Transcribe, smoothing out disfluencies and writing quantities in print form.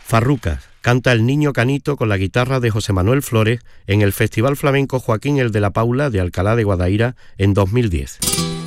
Farrucas canta El Niño Canito con la guitarra de José Manuel Flores en el Festival Flamenco Joaquín el de la Paula de Alcalá de Guadaira en 2010.